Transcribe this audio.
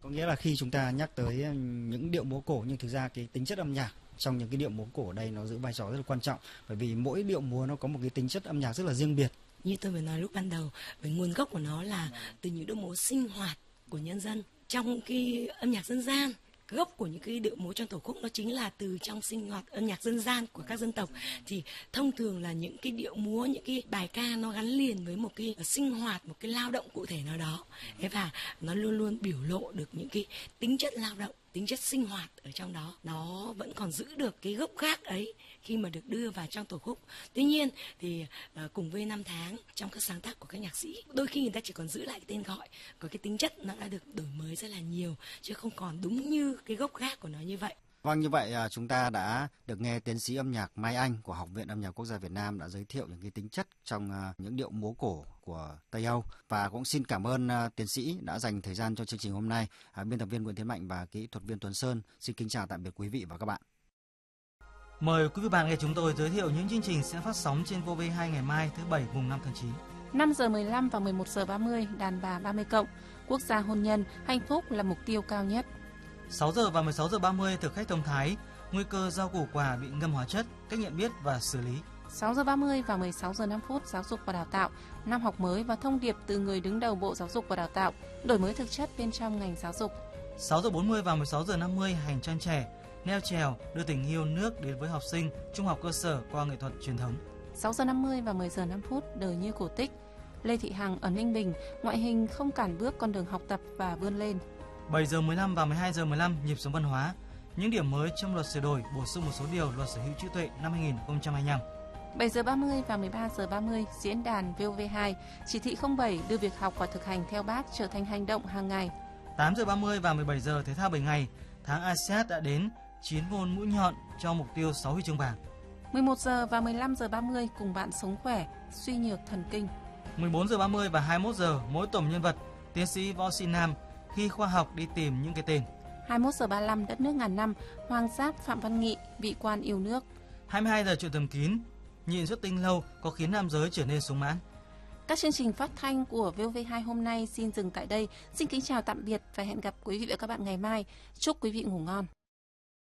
Có nghĩa là khi chúng ta nhắc tới những điệu múa cổ, nhưng thực ra cái tính chất âm nhạc trong những cái điệu múa cổ ở đây nó giữ vai trò rất là quan trọng, bởi vì mỗi điệu múa nó có một cái tính chất âm nhạc rất là riêng biệt. Như tôi vừa nói lúc ban đầu, về nguồn gốc của nó là từ những điệu múa sinh hoạt của nhân dân trong cái âm nhạc dân gian. Gốc của những cái điệu múa trong tổ khúc nó chính là từ trong sinh hoạt âm nhạc dân gian của các dân tộc. Thì thông thường là những cái điệu múa, những cái bài ca nó gắn liền với một cái sinh hoạt, một cái lao động cụ thể nào đó. Thế và nó luôn luôn biểu lộ được những cái tính chất lao động, tính chất sinh hoạt ở trong đó. Nó vẫn còn giữ được cái gốc gác ấy khi mà được đưa vào trong tổ khúc. Tuy nhiên thì cùng với năm tháng trong các sáng tác của các nhạc sĩ, đôi khi người ta chỉ còn giữ lại cái tên gọi, còn cái tính chất nó đã được đổi mới rất là nhiều, chứ không còn đúng như cái gốc gác của nó như vậy. Vâng, như vậy chúng ta đã được nghe tiến sĩ âm nhạc Mai Anh của Học viện Âm nhạc Quốc gia Việt Nam đã giới thiệu những cái tính chất trong những điệu múa cổ của Tây Âu, và cũng xin cảm ơn tiến sĩ đã dành thời gian cho chương trình hôm nay. Biên tập viên Nguyễn Tiến Mạnh và kỹ thuật viên Tuấn Sơn xin kính chào tạm biệt quý vị và các bạn. Mời quý vị bạn nghe chúng tôi giới thiệu những chương trình sẽ phát sóng trên VOV2 ngày mai thứ Bảy mùng 5 tháng 9. 5 giờ 15 và 11 giờ 30 đàn bà 30 cộng, quốc gia hôn nhân, hạnh phúc là mục tiêu cao nhất. 6 giờ và 16 giờ 30 thực khách thông thái, nguy cơ rau củ quả bị ngâm hóa chất, cách nhận biết và xử lý. 6 giờ 30 và 16 giờ 5 phút giáo dục và đào tạo, năm học mới và thông điệp từ người đứng đầu Bộ Giáo dục và Đào tạo, đổi mới thực chất bên trong ngành giáo dục. 6 giờ 40 và 16 giờ 50 hành trang trẻ, neo chèo đưa tình yêu nước đến với học sinh trung học cơ sở qua nghệ thuật truyền thống. 6 giờ 50 và 10 giờ 5 phút đời như cổ tích, Lê Thị Hằng ở Ninh Bình, ngoại hình không cản bước con đường học tập và vươn lên. 7 giờ 15 và 12 giờ 15 nhịp sống văn hóa, những điểm mới trong luật sửa đổi bổ sung một số điều luật sở hữu trí tuệ năm 2025. 7 giờ 30 và 13 giờ 30 diễn đàn VOV2, chỉ thị 07 đưa việc học và thực hành theo Bác trở thành hành động hàng ngày. 8 giờ 30 và 17 giờ thể thao 7 ngày, tháng ASEAN đã đến, chiến môn mũi nhọn cho mục tiêu 6 huy chương vàng. 11 giờ và 15 giờ 30 cùng bạn sống khỏe, suy nhược thần kinh. 14 giờ 30 và 21 giờ mỗi tuần nhân vật, tiến sĩ Võ Sĩ Nam khi khoa học đi tìm những cái tên. 21 giờ 35 đất nước ngàn năm, Hoàng Giáp Phạm Văn Nghị, vị quan yêu nước. 22 giờ chuyện thầm kín, nhịn xuất tinh lâu có khiến nam giới trở nên sung mãn. Các chương trình phát thanh của VOV2 hôm nay xin dừng tại đây. Xin kính chào tạm biệt và hẹn gặp quý vị và các bạn ngày mai. Chúc quý vị ngủ ngon.